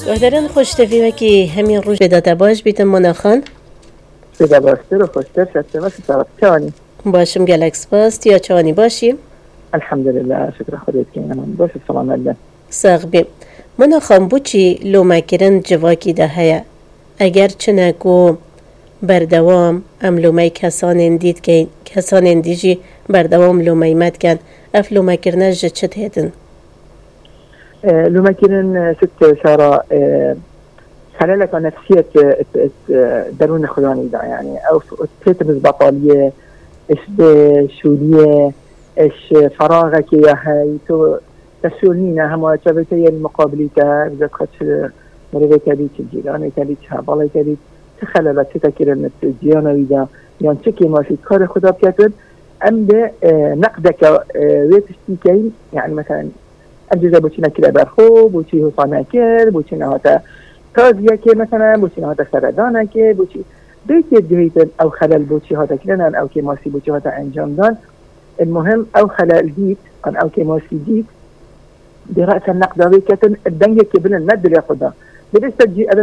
دارن خوشتوی و که همین روز بداده باش بیتم مناخان بده باشتر و خوشتر شده و سلامت چانی باشم گلکس باست یا چانی باشیم الحمدلله شکر خودت که من باش سلامت ساقبیم مناخان بوچی لومکرن جواکی ده هیا اگر چنکو بردوام ام لومی کسان اندید که کسان اندیجی بردوام لومی مد کن اف لومکرنه جه چت هیدن لومكن ست شارع خلالك نفسية درون خلاني دا يعني أو تترز بطالية إيش شولية إيش فراغك يا هاي تو تسولنينا هما شبكة المقابلية إذا كنت مريضة كبيت الجيران كبيت هبالة كبيت تخلل تتكر النتيجة وإذا يعني تكي ما في كار خدا بيتود أم ده نقدك ويتشتكين يعني مثلا أجهزة بوشينا كلا برخو بوشي حصانة كر بوشينا هاتا تازية كر مثلا بوشينا هاتا سردانة كر بوشي بيت يدهيتن أو خلال بوشي هاتا كلنا أو كماسي بوشي هاتا أنجام دان المهم أو خلال ديت أو كماسي ديت برأس النقد ويكتن الدنيا كبن الندر يا خدا بدست تجي